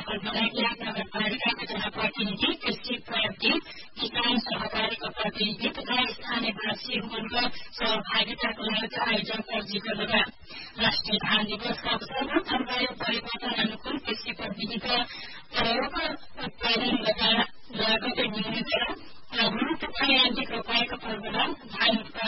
बनाइदिया नगरपालिकाका जनप्रतिनिधि, कृषि प्राविधिक, किसान सहकारीका प्रतिनिधि तथा स्थानीयवासी हुनुको सहभागिताको लागि आयोजक अर्जी गर्नुभयो। राष्ट्रिय धान दिवसका अवसरमा जलवायु परिवर्तन अनुकूल कृषि प्रविधिको